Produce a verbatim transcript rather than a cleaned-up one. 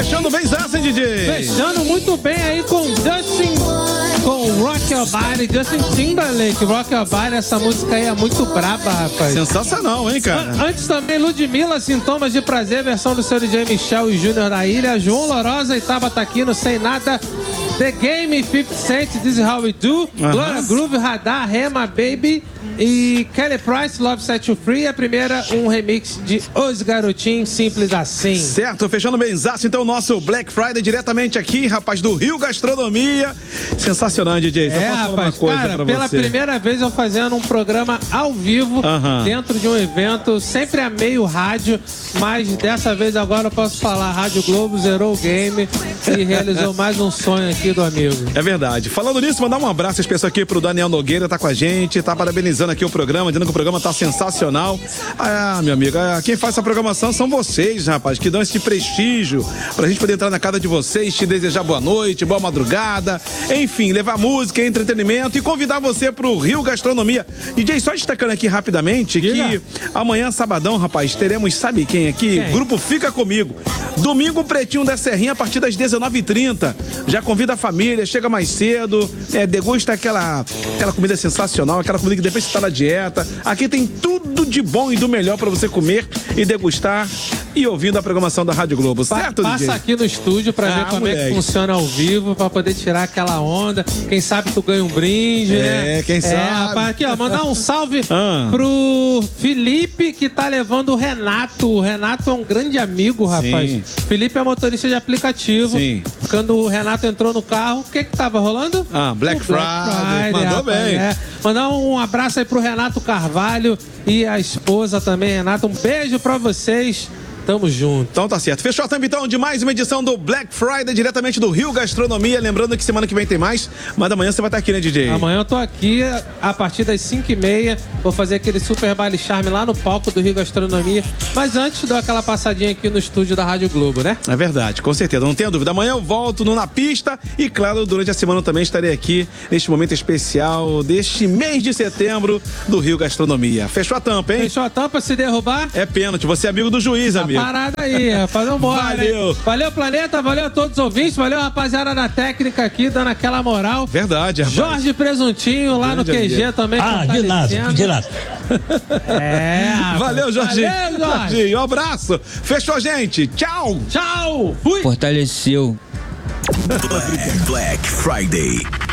Fechando bem essa, D J. Fechando muito bem aí com Justin, com Rock Your Body, Justin Timberlake. Rock Your Body, essa música aí é muito braba, rapaz. Sensacional, hein, cara? An- Antes também, Ludmilla, Sintomas de Prazer, versão do seu D J Michel e Júnior da Ilha. João Lorosa e Tabata Aquino, Sem Nada. The Game, fifty Cent, This Is How We Do. Uhum. Glória Groove, Radar, Rema, Baby. E Kelly Price, Love Set You Free. A primeira, um remix de Os Garotinhos, Simples Assim. Certo, fechando benzaço, então, o nosso Black Friday diretamente aqui, rapaz, do Rio Gastronomia. Sensacional, D J. Só É, posso falar rapaz, uma coisa cara, pra pela você. primeira vez eu fazendo um programa ao vivo, Aham. dentro de um evento, sempre a meio rádio, mas dessa vez agora eu posso falar, Rádio Globo zerou o game e realizou mais um sonho aqui do amigo. É verdade. Falando nisso, mandar um abraço especial aqui pro Daniel Nogueira, tá com a gente, tá parabenizando aqui o programa, dizendo que o programa tá sensacional. Ah, meu amigo, ah, quem faz essa programação são vocês, rapaz, que dão esse prestígio pra gente poder entrar na casa de vocês, te desejar boa noite, boa madrugada, enfim, levar música, entretenimento e convidar você pro Rio Gastronomia. D J, só destacando aqui rapidamente Diga. que amanhã, sabadão, rapaz, teremos, sabe quem aqui? Quem? Grupo Fica Comigo. Domingo, Pretinho da Serrinha, a partir das dezenove e trinta. Já convida a família, chega mais cedo, é, degusta aquela, aquela comida sensacional, aquela comida que depois você tá na dieta. Aqui tem tudo de bom e do melhor pra você comer e degustar e ouvindo a programação da Rádio Globo, Pa- certo, Passa D J? aqui no estúdio pra Ah, ver como é moleque. que funciona ao vivo, pra poder tirar aquela onda. Quem sabe tu ganha um brinde, né? É, quem sabe. Rapaz, aqui, ó, mandar um salve Ah. pro Felipe, que tá levando o Renato. O Renato é um grande amigo, rapaz. Sim. Felipe é motorista de aplicativo. Sim. Quando o Renato entrou no carro, o que que tava rolando? Ah, Black O Friday. Mandou rapaz, bem. é. Mandar um abraço aí pro Renato Carvalho e a esposa também, Renato. Um beijo pra vocês. Tamo junto. Então tá certo. Fechou a tampa então de mais uma edição do Black Friday, diretamente do Rio Gastronomia. Lembrando que semana que vem tem mais, mas amanhã você vai estar aqui, né, D J? Amanhã eu tô aqui a partir das cinco e meia. Vou fazer aquele super baile charme lá no palco do Rio Gastronomia. Mas antes, dou aquela passadinha aqui no estúdio da Rádio Globo, né? É verdade, com certeza, não tenha dúvida. Amanhã eu volto no Na Pista e, claro, durante a semana eu também estarei aqui neste momento especial deste mês de setembro do Rio Gastronomia. Fechou a tampa, hein? Fechou a tampa, se derrubar, É pênalti, você é amigo do juiz, tá amigo. parado aí, rapaz. Vambora. Valeu. Né? Valeu, planeta, valeu a todos os ouvintes, valeu, rapaziada da técnica aqui, dando aquela moral. Verdade, rapaz. Jorge Presuntinho lá no Grande Q G amigo. também. Ah, de nada, fortalecendo. de nada. É, rapaz. Valeu, Jorginho. Valeu, Jorge. Jorginho, um abraço. Fechou, gente. Tchau. Tchau. Fui. Fortaleceu. Black, Black Friday.